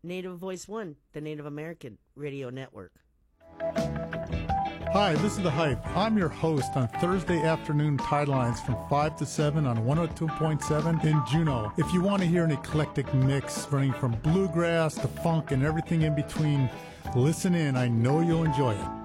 Native Voice One, the Native American Radio Network. Hi, this is The Hype. I'm your host on Thursday afternoon Tidelines from 5 to 7 on 102.7 in Juneau. If you want to hear an eclectic mix running from bluegrass to funk and everything in between, listen in. I know you'll enjoy it.